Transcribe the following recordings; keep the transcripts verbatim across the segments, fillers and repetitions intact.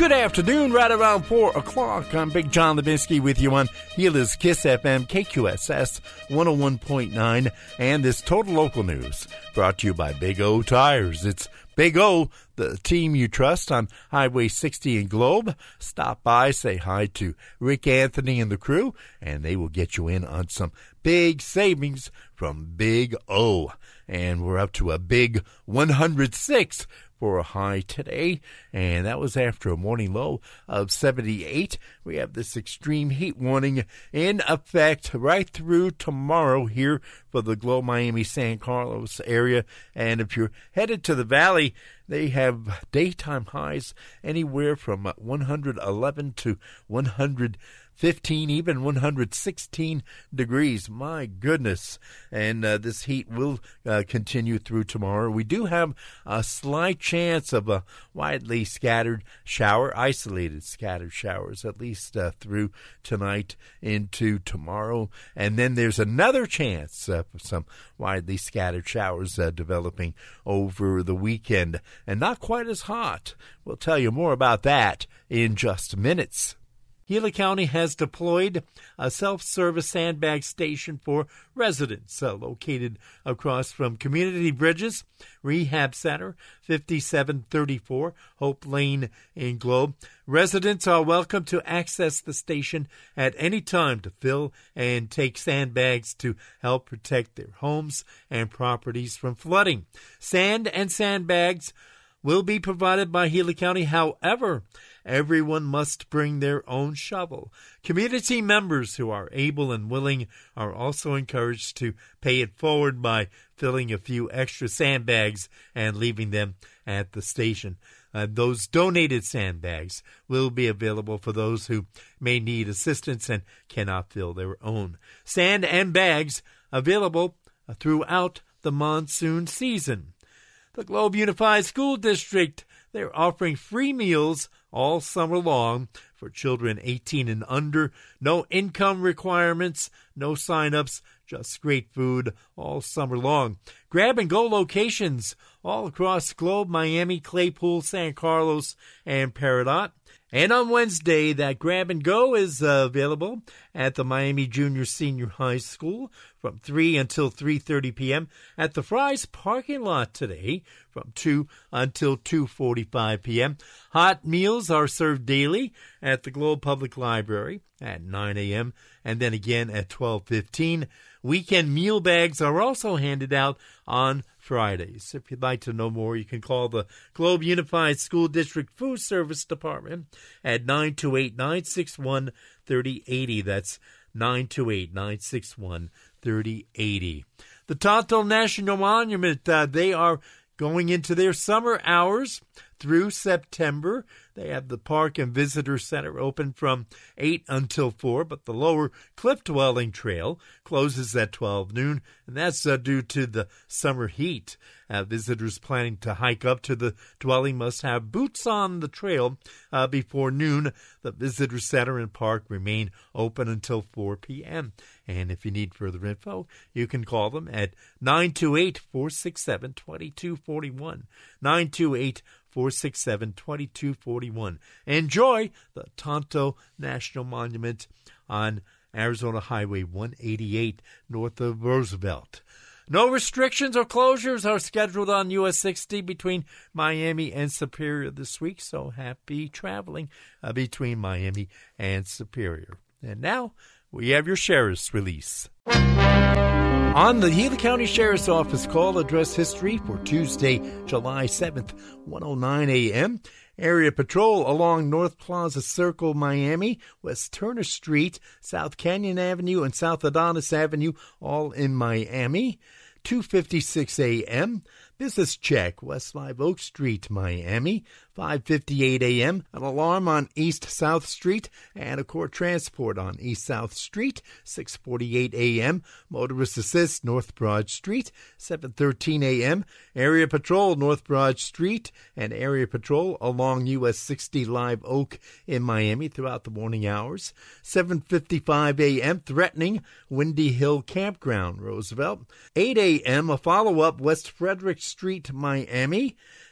Good afternoon, right around four o'clock. I'm Big John Levinsky with you on Gila's Kiss F M, K Q S S one oh one point nine, and this Total Local News brought to you by Big O Tires. It's Big O, the team you trust on Highway sixty in Globe. Stop by, say hi to Rick Anthony and the crew, and they will get you in on some big savings from Big O. And we're up to a big one hundred six for a high today, and that was after a morning low of seventy-eight. We have this extreme heat warning in effect right through tomorrow here for the Globe Miami San Carlos area. And if you're headed to the valley, they have daytime highs anywhere from one hundred eleven to one hundred fifteen, even one hundred sixteen degrees. My goodness. And uh, this heat will uh, continue through tomorrow. We do have a slight chance of a widely scattered shower, isolated scattered showers, at least uh, through tonight into tomorrow. And then there's another chance uh, for some widely scattered showers uh, developing over the weekend. And not quite as hot. We'll tell you more about that in just minutes. Gila County has deployed a self-service sandbag station for residents uh, located across from Community Bridges Rehab Center, fifty-seven thirty-four Hope Lane in Globe. Residents are welcome to access the station at any time to fill and take sandbags to help protect their homes and properties from flooding. Sand and sandbags will be provided by Gila County. However, everyone must bring their own shovel. Community members who are able and willing are also encouraged to pay it forward by filling a few extra sandbags and leaving them at the station. Uh, those donated sandbags will be available for those who may need assistance and cannot fill their own. Sand and bags available throughout the monsoon season. The Globe Unified School District, they're offering free meals all summer long for children eighteen and under. No income requirements, no sign-ups, just great food all summer long. Grab-and-go locations all across Globe, Miami, Claypool, San Carlos, and Peridot. And on Wednesday, that grab-and-go is uh, available at the Miami Junior Senior High School from three until three thirty p.m. At the Fry's parking lot today from two until two forty-five p.m. Hot meals are served daily at the Globe Public Library at nine a.m. and then again at twelve fifteen. Weekend meal bags are also handed out on Fridays. If you'd like to know more, you can call the Globe Unified School District Food Service Department at nine two eight, nine six one, three oh eight oh. That's nine two eight, nine six one, three oh eight oh. The Tonto National Monument, uh, they are going into their summer hours through September. They have the Park and Visitor Center open from eight until four, but the lower Cliff Dwelling Trail closes at twelve noon, and that's uh, due to the summer heat. Uh, visitors planning to hike up to the dwelling must have boots on the trail uh, before noon. The Visitor Center and Park remain open until four p.m. And if you need further info, you can call them at nine two eight, four six seven, two two four one, nine two eight, four six seven, two two four one. Enjoy the Tonto National Monument on Arizona Highway one eighty-eight north of Roosevelt. No restrictions or closures are scheduled on U S sixty between Miami and Superior this week, so happy traveling uh, between Miami and Superior. And now we have your sheriff's release. On the Gila County Sheriff's Office call address history for Tuesday, July seventh, one oh nine a.m., Area Patrol along North Plaza Circle, Miami, West Turner Street, South Canyon Avenue, and South Adonis Avenue, all in Miami. two fifty-six a.m., Business check, West Live Oak Street, Miami. five fifty-eight a.m., an alarm on East South Street, and a court transport on East South Street. six forty-eight a.m., motorist assist, North Broad Street. seven thirteen a.m., area patrol, North Broad Street, and area patrol along U S sixty Live Oak in Miami throughout the morning hours. seven fifty-five a.m., threatening Windy Hill Campground, Roosevelt. eight a.m., a follow-up, West Frederick Street, Miami.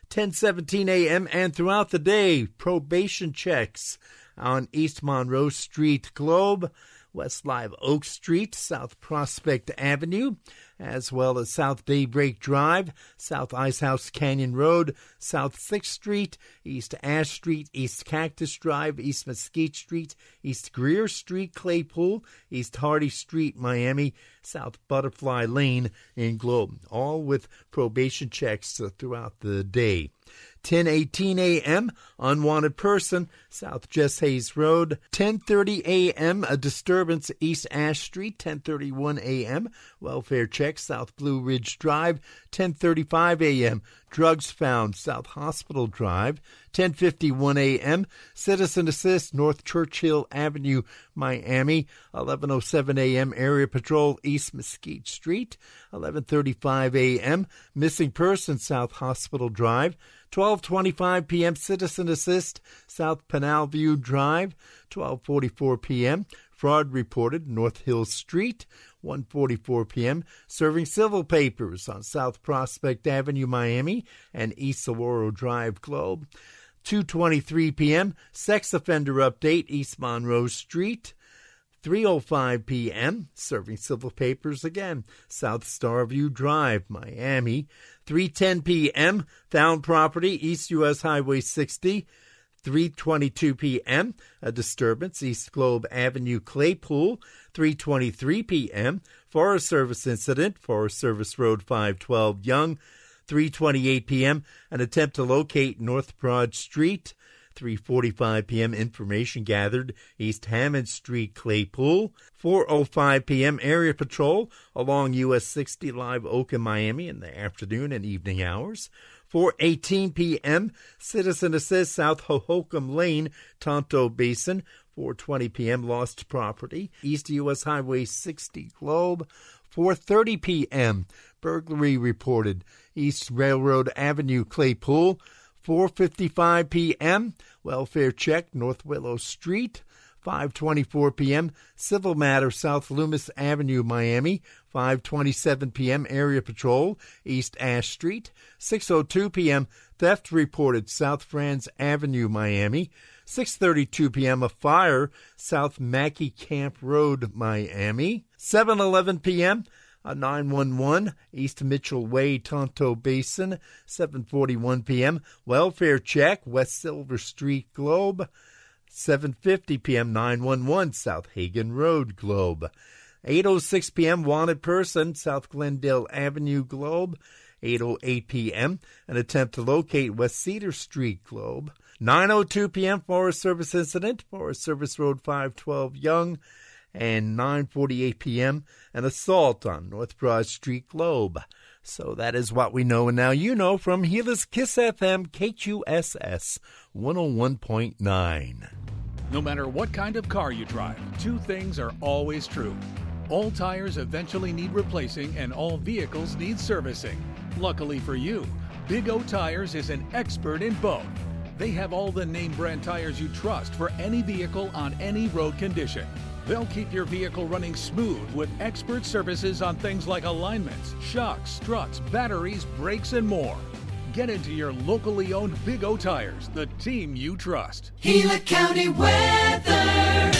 ten seventeen a.m. and throughout the day, probation checks on East Monroe Street, Globe, West Live Oak Street, South Prospect Avenue, as well as South Daybreak Drive, South Icehouse Canyon Road, South sixth Street, East Ash Street, East Cactus Drive, East Mesquite Street, East Greer Street, Claypool, East Hardy Street, Miami, South Butterfly Lane in Globe, all with probation checks throughout the day. ten eighteen a.m., unwanted person, South Jess Hayes Road. ten thirty a.m., a disturbance, East Ash Street. ten thirty-one a.m., welfare check, South Blue Ridge Drive. ten thirty-five a.m., drugs found, South Hospital Drive. ten fifty-one a.m., citizen assist, North Churchill Avenue, Miami. eleven oh seven a.m., area patrol, East Mesquite Street. eleven thirty-five a.m., missing person, South Hospital Drive. twelve twenty-five p.m., citizen assist, South Pinal View Drive. twelve forty-four p.m., fraud reported, North Hill Street. one forty-four p.m., serving civil papers on South Prospect Avenue, Miami, and East Saguaro Drive, Globe. two twenty-three p.m., sex offender update, East Monroe Street. three oh five p.m., serving civil papers again, South Starview Drive, Miami. three ten p.m., found property, East U S Highway sixty. three twenty-two p.m., a disturbance, East Globe Avenue, Claypool. three twenty-three p.m., Forest Service incident, Forest Service Road five twelve, Young. three twenty-eight p.m., an attempt to locate North Broad Street. three forty-five p.m., information gathered, East Hammond Street, Claypool. four oh five p.m., area patrol along U S sixty, Live Oak in Miami in the afternoon and evening hours. four eighteen p.m., citizen assist, South Hohokam Lane, Tonto Basin. four twenty p.m., lost property, East U S Highway sixty, Globe. four thirty p.m., burglary reported, East Railroad Avenue, Claypool. four fifty-five p.m., welfare check, North Willow Street. five twenty-four p.m., civil matter, South Loomis Avenue, Miami. five twenty-seven p.m., area patrol, East Ash Street. six oh two p.m., theft reported, South Franz Avenue, Miami. six thirty-two p.m., a fire, South Mackey Camp Road, Miami. seven eleven p.m., a nine one one, East Mitchell Way, Tonto Basin. seven forty-one p.m., welfare check, West Silver Street, Globe. seven fifty p.m., nine one one, South Hagen Road, Globe. eight oh six p.m., wanted person, South Glendale Avenue, Globe. eight oh eight p.m., an attempt to locate West Cedar Street, Globe. nine oh two p.m., Forest Service incident, Forest Service Road five twelve, Young. And nine forty-eight p.m., an assault on North Broad Street, Globe. So that is what we know, and now you know from Gila's Kiss F M, K Q S S one oh one point nine. No matter what kind of car you drive, two things are always true. All tires eventually need replacing, and all vehicles need servicing. Luckily for you, Big O Tires is an expert in both. They have all the name brand tires you trust for any vehicle on any road condition. They'll keep your vehicle running smooth with expert services on things like alignments, shocks, struts, batteries, brakes, and more. Get into your locally owned Big O Tires, the team you trust. Gila County weather.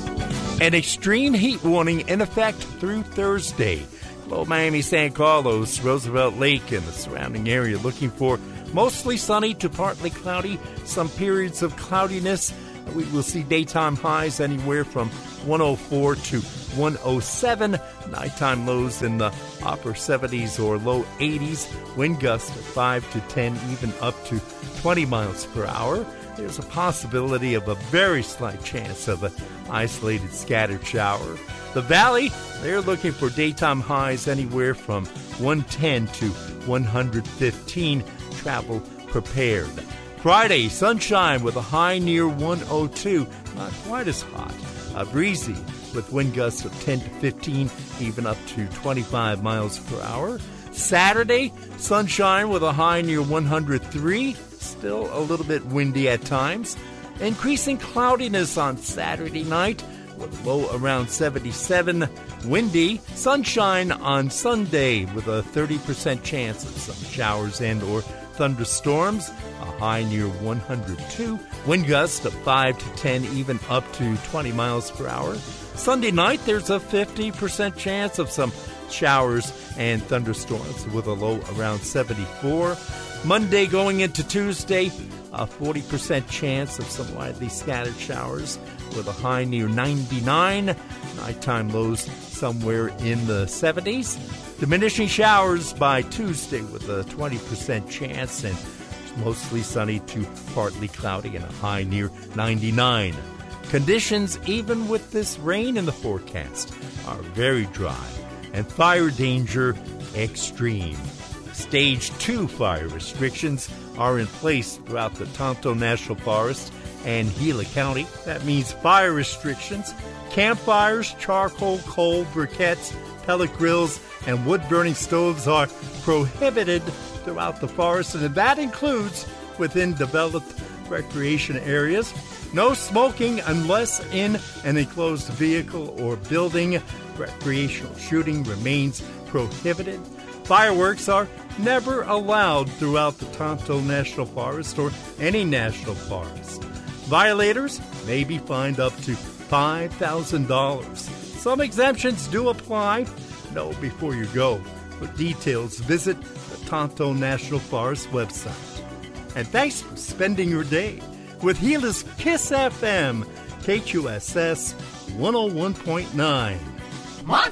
An extreme heat warning in effect through Thursday. Globe, Miami, San Carlos, Roosevelt Lake, and the surrounding area looking for mostly sunny to partly cloudy, some periods of cloudiness. We will see daytime highs anywhere from one oh four to one oh seven. Nighttime lows in the upper seventies or low eighties. Wind gusts of five to ten, even up to twenty miles per hour. There's a possibility of a very slight chance of an isolated scattered shower. The Valley, they're looking for daytime highs anywhere from one ten to one fifteen. Travel prepared. Friday, sunshine with a high near one oh two. Not quite as hot. Uh, breezy with wind gusts of ten to fifteen, even up to twenty-five miles per hour. Saturday, sunshine with a high near one hundred three. Still a little bit windy at times. Increasing cloudiness on Saturday night with low around seventy-seven. Windy, sunshine on Sunday with a thirty percent chance of some showers and or thunderstorms, a high near one hundred two. Wind gusts of five to ten, even up to twenty miles per hour. Sunday night, there's a fifty percent chance of some showers and thunderstorms with a low around seventy-four. Monday going into Tuesday, a forty percent chance of some widely scattered showers with a high near ninety-nine. Nighttime lows somewhere in the seventies. Diminishing showers by Tuesday with a twenty percent chance and mostly sunny to partly cloudy and a high near ninety-nine. Conditions, even with this rain in the forecast, are very dry and fire danger extreme. Stage two fire restrictions are in place throughout the Tonto National Forest and Gila County. That means fire restrictions, campfires, charcoal, coal, briquettes, pellet grills, and wood-burning stoves are prohibited throughout the forest, and that includes within developed recreation areas. No smoking unless in an enclosed vehicle or building. Recreational shooting remains prohibited. Fireworks are never allowed throughout the Tonto National Forest or any national forest. Violators may be fined up to five thousand dollars. Some exemptions do apply. Know before you go. For details, visit the Tonto National Forest website. And thanks for spending your day with Gila's Kiss F M, K Q S S one oh one point nine.